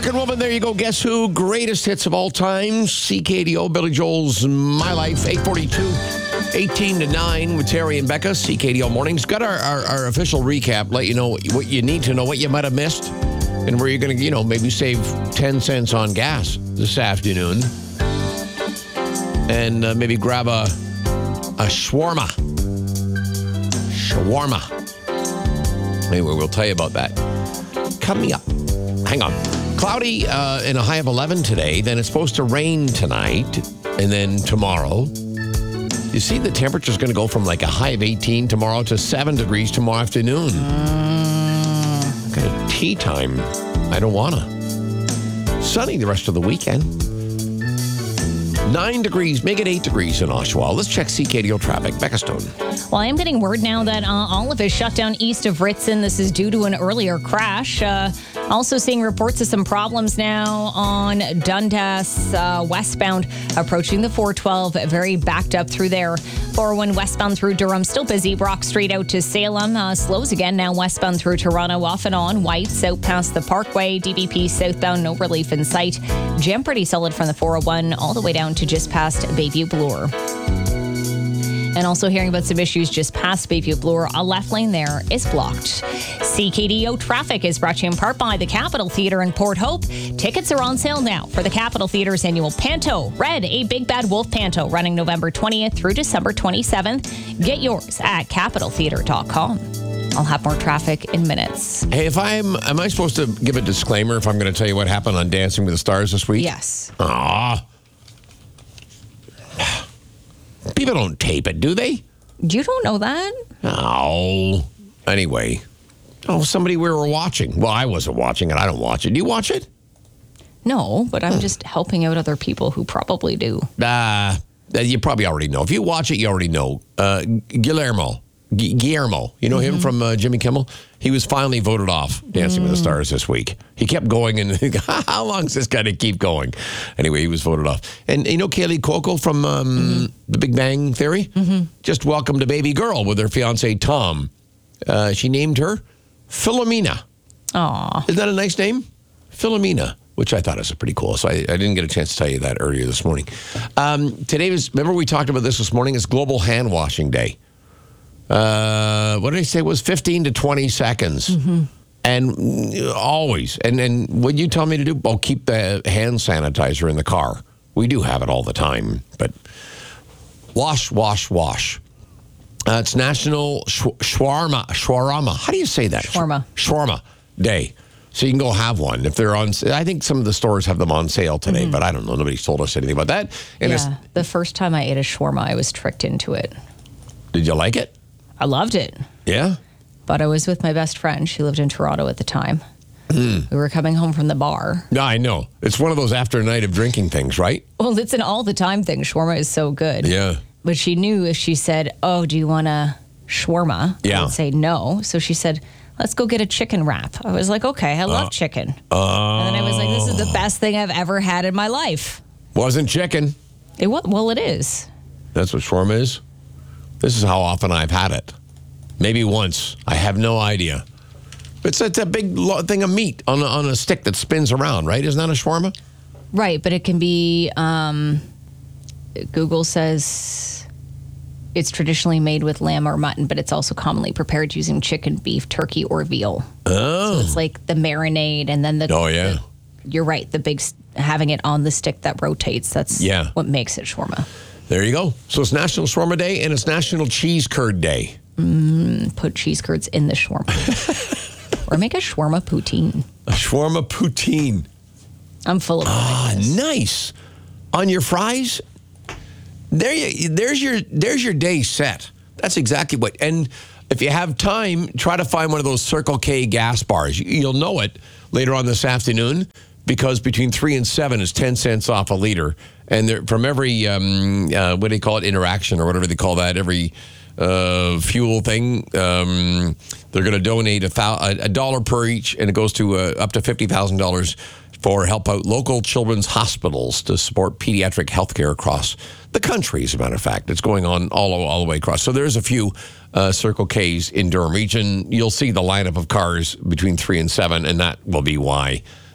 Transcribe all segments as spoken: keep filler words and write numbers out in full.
American Woman, there you go. Guess who? Greatest hits of all time. C K D O, Billy Joel's My Life, eight forty-two, eighteen to nine with Terry and Becca. C K D O Mornings. Got our, our, our official recap. Let you know what you need to know, what you might have missed, and where you're going to, you know, maybe save ten cents on gas this afternoon. And uh, maybe grab a, a shawarma. Shawarma. Anyway, we'll tell you about that. Coming up. Hang on. Cloudy uh, and a high of eleven today. Then it's supposed to rain tonight. And then tomorrow. You see the temperature's going to go from like a high of eighteen tomorrow to seven degrees tomorrow afternoon. Mm. Kind of tea time. I don't want to. Sunny the rest of the weekend. Nine degrees, make it eight degrees in Oshawa. Let's check C K D O traffic. Becca Stone. Well, I am getting word now that uh, Olive is shut down east of Ritson. This is due to an earlier crash. Uh, also seeing reports of some problems now on Dundas uh, westbound, approaching the four twelve. Very backed up through there. four oh one westbound through Durham, still busy. Brock Street out to Salem. Uh, slows again now westbound through Toronto, off and on. Whites out past the Parkway. D V P southbound, no relief in sight. Jam pretty solid from the four oh one all the way down to just past Bayview Bloor. And also hearing about some issues just past Bayview Bloor. A left lane there is blocked. C K D O traffic is brought to you in part by the Capitol Theatre in Port Hope. Tickets are on sale now for the Capitol Theatre's annual Panto Red, a Big Bad Wolf Panto, running November twentieth through December twenty-seventh. Get yours at capitol theatre dot com. I'll have more traffic in minutes. Hey, if I'm, am I supposed to give a disclaimer if I'm going to tell you what happened on Dancing with the Stars this week? Yes. Aw. People don't tape it, do they? You don't know that? Oh. Anyway. Oh, somebody we were watching. Well, I wasn't watching it. I don't watch it. Do you watch it? No, but I'm just helping out other people who probably do. Uh, you probably already know. If you watch it, you already know. Uh, Guillermo. Gu- Guillermo. You know mm-hmm. him from uh, Jimmy Kimmel? He was finally voted off Dancing mm. with the Stars this week. He kept going, and how long is this guy to keep going? Anyway, he was voted off. And you know Kaylee Cuoco from um, mm-hmm. The Big Bang Theory? Mm-hmm. Just welcomed a baby girl with her fiancé, Tom. Uh, she named her Philomena. Aw. Isn't that a nice name? Philomena, which I thought was pretty cool. So I, I didn't get a chance to tell you that earlier this morning. Um, today was, remember we talked about this this morning? It's Global Hand Washing Day. Uh, what did I say? It was fifteen to twenty seconds. Mm-hmm. And always. And then what you tell me to do? Oh, keep the hand sanitizer in the car. We do have it all the time. But wash, wash, wash. Uh, it's National sh- Shawarma. Shawarma. How do you say that? Shawarma. Shawarma Day. So you can go have one if they're on. I think some of the stores have them on sale today, mm-hmm. but I don't know. Nobody's told us anything about that. And yeah, it's, the first time I ate a shawarma, I was tricked into it. Did you like it? I loved it. Yeah? But I was with my best friend. She lived in Toronto at the time. Mm. We were coming home from the bar. Yeah, I know. It's one of those after a night of drinking things, right? Well, it's an all-the-time thing. Shawarma is so good. Yeah. But she knew if she said, oh, do you want a shawarma? Yeah. I would say no. So she said, let's go get a chicken wrap. I was like, okay, I love uh, chicken. Oh. And then I was like, this is the best thing I've ever had in my life. Wasn't chicken. It was. Well, it is. That's what shawarma is? This is how often I've had it. Maybe once. I have no idea. It's, it's a big thing of meat on a, on a stick that spins around, right? Isn't that a shawarma? Right, but it can be, um, Google says it's traditionally made with lamb or mutton, but it's also commonly prepared using chicken, beef, turkey, or veal. Oh. So it's like the marinade and then the... Oh, yeah. The, you're right, the big... having it on the stick that rotates. That's yeah. what makes it shawarma. There you go. So it's National Shawarma Day and it's National Cheese Curd Day. Mm, put cheese curds in the shawarma. Or make a shawarma poutine. A shawarma poutine. I'm full of Ah, ideas. Nice. On your fries, there you, there's your there's your day set. That's exactly what. And if you have time, try to find one of those Circle K gas bars. You'll know it later on this afternoon because between three and seven is ten cents off a liter. And from every, um, uh, what do they call it, interaction or whatever they call that, every uh, fuel thing, um, they're going to donate a, thou- a dollar per each, and it goes to uh, up to fifty thousand dollars for help out local children's hospitals to support pediatric health care across the country, as a matter of fact. It's going on all, all the way across. So there's a few uh, Circle K's in Durham region. You'll see the lineup of cars between three and seven, and that will be why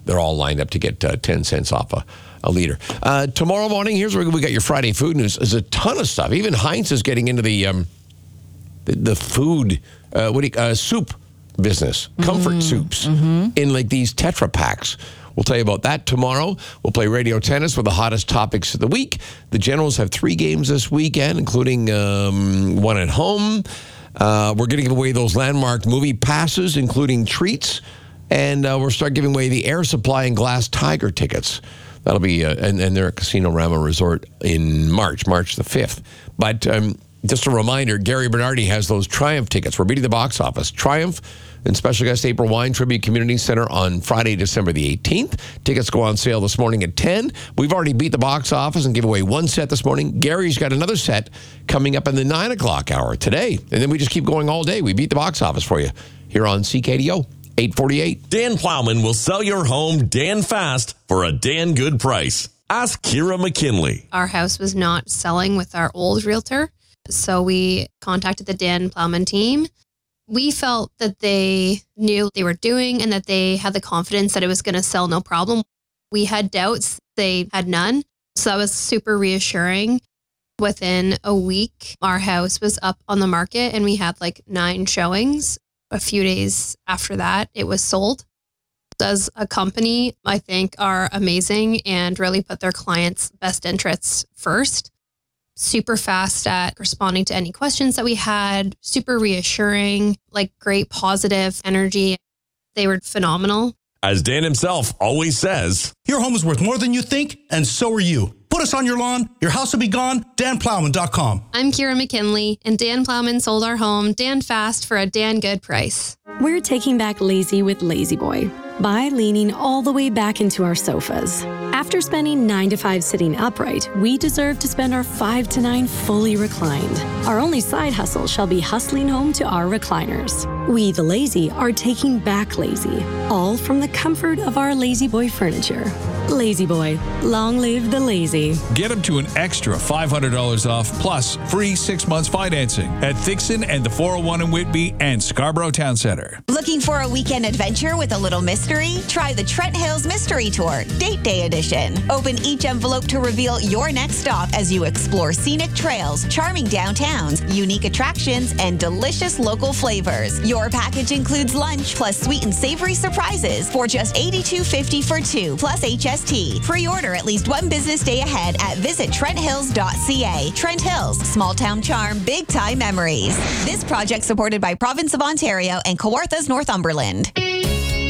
they're all lined up to get uh, ten cents off a, a liter. Uh, tomorrow morning, here's where we got your Friday food news. There's a ton of stuff. Even Heinz is getting into the um, the, the food, uh, what do you, uh, soup business, comfort mm-hmm. soups mm-hmm. in like these Tetra Packs. We'll tell you about that tomorrow. We'll play radio tennis with the hottest topics of the week. The Generals have three games this weekend, including um, one at home. Uh, we're going to give away those landmark movie passes, including treats. And uh, we'll start giving away the Air Supply and Glass Tiger tickets. That'll be, uh, and, and they're at Casino Rama Resort in March, March the fifth. But um, just a reminder, Gary Bernardi has those Triumph tickets. We're beating the box office. Triumph and special guest April Wine Tribute Community Center on Friday, December the eighteenth. Tickets go on sale this morning at ten. We've already beat the box office and give away one set this morning. Gary's got another set coming up in the nine o'clock hour today. And then we just keep going all day. We beat the box office for you here on C K D O eight forty-eight. Dan Plowman will sell your home Dan fast for a Dan good price. Ask Kira McKinley. Our house was not selling with our old realtor, so we contacted the Dan Plowman team. We felt that they knew what they were doing and that they had the confidence that it was going to sell no problem. We had doubts. They had none. So that was super reassuring. Within a week, our house was up on the market and we had like nine showings. A few days after that, it was sold. As a company, I think are amazing and really put their clients' best interests first. Super fast at responding to any questions that we had, super reassuring, like great positive energy. They were phenomenal. As Dan himself always says, your home is worth more than you think, and so are you. Put us on your lawn, your house will be gone, dan plowman dot com. I'm Kira McKinley, and Dan Plowman sold our home Dan fast for a Dan good price. We're taking back lazy with Lazy Boy by leaning all the way back into our sofas. After spending nine to five sitting upright, we deserve to spend our five to nine fully reclined. Our only side hustle shall be hustling home to our recliners. We, the lazy, are taking back lazy, all from the comfort of our Lazy Boy furniture. Lazy Boy, long live the lazy. Get up to an extra five hundred dollars off plus free six months financing at Thixon and the four oh one in Whitby and Scarborough Town Centre. Looking for a weekend adventure with a little mystery? Try the Trent Hills Mystery Tour, Date Day Edition. Open each envelope to reveal your next stop as you explore scenic trails, charming downtowns, unique attractions, and delicious local flavors. Your package includes lunch plus sweet and savory surprises for just eighty-two fifty for two plus H S T. Pre-order at least one business day ahead at visit trent hills dot c a. Trent Hills, small town charm, big time memories. This project supported by Province of Ontario and Kawarthas Northumberland.